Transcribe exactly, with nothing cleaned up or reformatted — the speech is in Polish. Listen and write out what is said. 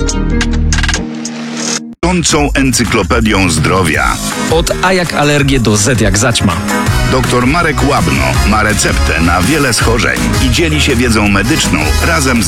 Encyklopedią zdrowia. Od A jak alergię do Z jak zaćma. Doktor Marek Łabno ma receptę na wiele schorzeń i dzieli się wiedzą medyczną razem z